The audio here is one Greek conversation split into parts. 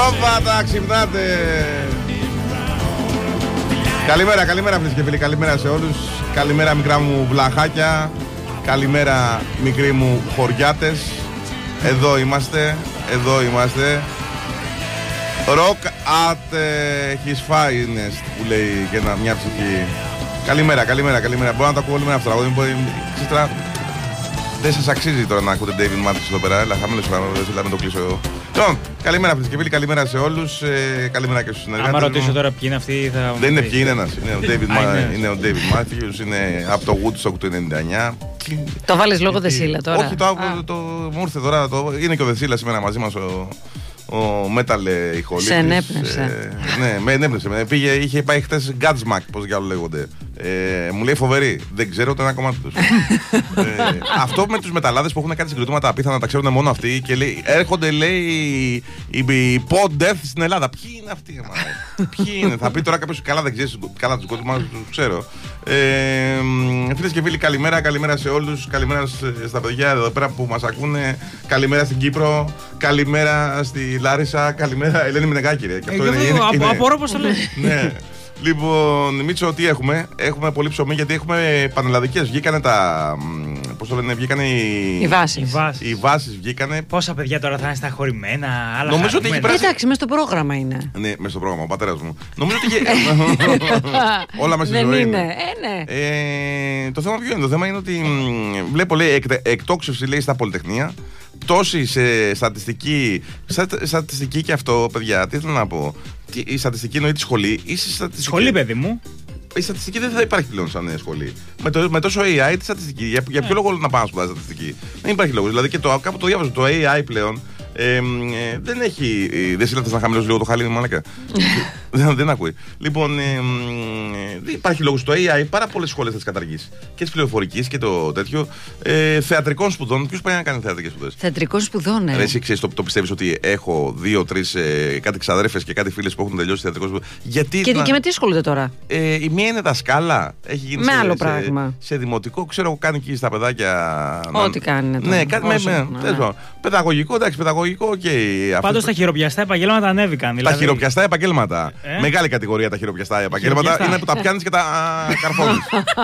Πρόβατα, ξυπνάτε. Καλημέρα, καλημέρα φίλες και φίλοι, καλημέρα σε όλους. Καλημέρα μικρά μου βλαχάκια. Καλημέρα μικροί μου χωριάτες. Εδώ είμαστε, εδώ είμαστε. Rock at his finest, που λέει και μια ψυχή. Καλημέρα, καλημέρα, καλημέρα. Μπορώ να το ακούω όλη μέρα αυτό. Δεν σας αξίζει τώρα να ακούτε David Matthews εδώ πέρα. Έλα, χαμηλός δεν το κλείσω. Λοιπόν, καλημέρα φίλες και φίλοι, καλημέρα σε όλους. Καλημέρα και στους συνεργάτες. Αν ρωτήσω τώρα ποιοι είναι αυτοί, θα. Δεν είναι ποιοι, είναι ένας. Είναι ο David Matthews, είναι από το Woodstock του 99. Το βάλεις λόγω Δεσίλα τώρα. Όχι, μου ήρθε τώρα. Είναι και ο Δεσίλα σήμερα μαζί μας ο Metal ηχολήπτης. Σε ενέπνευσε. Ναι, με ενέπνευσε. Είχε πάει χτες Godsmack, πώς για άλλο λέγονται. Μου λέει φοβερή. Δεν ξέρω ούτε ένα κομμάτι τους. Αυτό με τους μεταλλάδες που έχουν κάτι συγκριτήματα απίθανα, τα ξέρουν μόνο αυτοί και λέει, έρχονται, λέει, οι pod death στην Ελλάδα. Ποιοι είναι αυτοί, ποιοι είναι. Θα πει τώρα κάποιος, καλά δεν ξέρεις, καλά τους κόσμους, τους ξέρω. Φίλες και φίλοι, καλημέρα, καλημέρα σε όλους. Καλημέρα στα παιδιά εδώ πέρα που μας ακούνε. Καλημέρα στην Κύπρο. Καλημέρα στη Λάρισα. Καλημέρα, Ελένη Μινεγάκη. Απορώ πώς το λέει. Ναι. Λοιπόν, Μίτσο, τι έχουμε? Έχουμε πολύ ψωμί γιατί έχουμε πανελλαδικές. Βγήκανε τα. Πώς το λένε, βγήκανε οι βάσεις. Οι βάσεις βγήκανε. Πόσα παιδιά τώρα θα είναι σταχωρημένα, άλλα. Νομίζω ότι έχει περάσει. Εντάξει, μέσα στο πρόγραμμα είναι. Ναι, μέσα στο πρόγραμμα, ο πατέρας μου. Νομίζω ότι. Όλα μέσα στη ζωή. Δεν είναι. Ναι. Το θέμα ποιο είναι? Το θέμα είναι ότι βλέπω, λέει, εκτόξευση, λέει, στα πολυτεχνία. Πτώση σε στατιστική. Στατιστική και αυτό, παιδιά, τι θέλω να πω. Η στατιστική εννοεί τη σχολή ή στατιστική. Σχολή, παιδί μου. Η στατιστική δεν θα υπάρχει πλέον σαν σχολή. Με τόσο AI, τη στατιστική. Για ποιο λόγο να πάω να σπουδάσει στατιστική? Δεν υπάρχει λόγο. Δηλαδή και κάπου το διάβαζα. Το AI πλέον δεν έχει. Δεν σύλλαβε να χαμηλώσει λίγο το χαλί, μαλάκα. Δεν ακούει. Λοιπόν, δεν υπάρχει λόγο. Στο AI πάρα πολλές σχολές θα τις καταργήσει. Και τη πληροφορική και το τέτοιο. Θεατρικών σπουδών. Ποιος πάει να κάνει θεατρικές σπουδές? Θεατρικών σπουδών, ναι. Εσύ ξέρεις, το πιστεύεις ότι έχω 2-3 κάτι ξαδέρφες και κάτι φίλες που έχουν τελειώσει θεατρικό σπουδές? Γιατί και με τι ασχολούνται τώρα? Η μία είναι δασκάλα. Έχει γίνει άλλο πράγμα. Σε δημοτικό, ξέρω, κάνει εκεί στα παιδάκια. Ό,τι κάνει. Ναι, κάτι παιδαγωγικό, εντάξει, παιδαγωγικό και. Πάντως τα χειροπιαστά επαγγέλματα ανέβηκαν. Τα χειροπιαστά επαγγέλματα. Μεγάλη κατηγορία τα χειροπιαστά επαγγέλματα. Είναι που τα πιάνεις και τα καρφώνεις.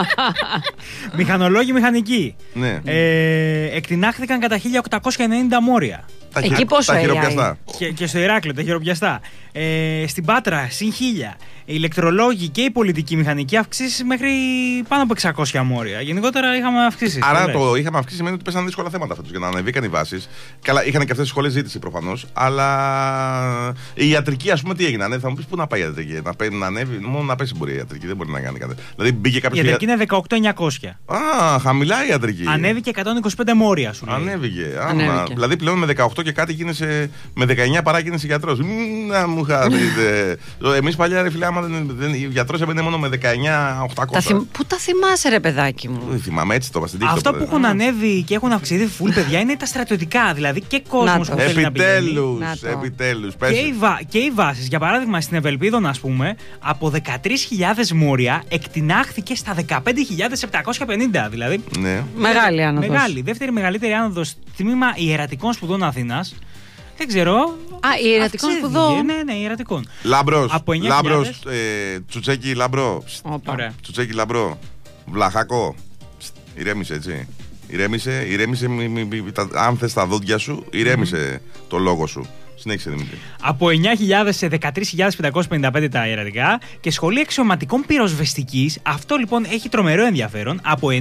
Μηχανολόγοι μηχανικοί. Ναι. Εκτινάχθηκαν κατά 1890 μόρια. Εκεί πόσο τα χειροπιαστά. Και στο Ηράκλειο τα χειροπιαστά. Στην Πάτρα συν 1000. Οι ηλεκτρολόγοι και οι πολιτικοί μηχανικοί αυξήσεις μέχρι πάνω από 600 μόρια. Γενικότερα είχαμε αυξήσεις. Άρα το είχαμε αυξήσει σημαίνει ότι πέσανε δύσκολα θέματα φέτος για να ανεβήκαν οι βάσεις. Καλά, είχαν και αυτές τις σχολές ζήτηση προφανώς. Αλλά η ιατρική, ας πούμε, τι έγινε? Θα μου πεις πού να πάει η ιατρική? Να ανέβει, μόνο να πέσει μπορεί η ιατρική. Δεν μπορεί να κάνει κάτι. Δηλαδή μπήκε κάποιος. Η ιατρική είναι 18.900. Χαμηλά η ιατρική. Ανέβηκε 125 μόρια, σου λέει. Ανέβηκε. Δηλαδή πλέον με 18 και κάτι γίνεσαι. Με 19 παρά γίνεσαι γιατρός. Να μου χαρείτε. Εμείς παλιά, ρε φίλε, άμα γιατρός έμπαινε μόνο με 19.800. Πού τα θυμάσαι, ρε παιδάκι μου? Δεν θυμάμαι, έτσι το είπα. Αυτό που έχουν ανέβει και έχουν αυξηθεί φουλ, παιδιά, είναι τα στρατιωτικά. Δηλαδή και κόσμος που θέλει να πηγαίνει. Επιτέλους. Και οι βάσεις. Για παράδειγμα, στην Ευελπίδων, ας πούμε, από 13.000 μόρια εκτινάχθηκε στα 15.750. Δηλαδή. Ναι. Μεγάλη άνοδος. Μεγάλη. Δεύτερη μεγαλύτερη άνοδος. Τμήμα ιερατικών σπουδών Αθήνας. Δεν ξέρω. Ιερατικών σπουδών. Ναι, ιερατικών. Λάμπρος, Τσουτσέκι, Λάμπρο. Τσουτσέκι, Λάμπρο. Βλαχάκο. Ηρέμησε, έτσι. Ηρέμησε. Αν θες τα δόντια σου, ηρέμησε το λόγο σου. Συνέχισε, Δημήτρη. Από 9.000 σε 13.555 τα ιερατικά και σχολή αξιωματικών πυροσβεστικής. Αυτό λοιπόν έχει τρομερό ενδιαφέρον. Από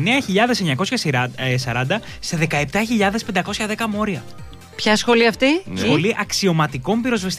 9.940 σε 17.510 μόρια. Ποια σχολή αυτή? Σχολή αξιωματικών πυροσβεστικών.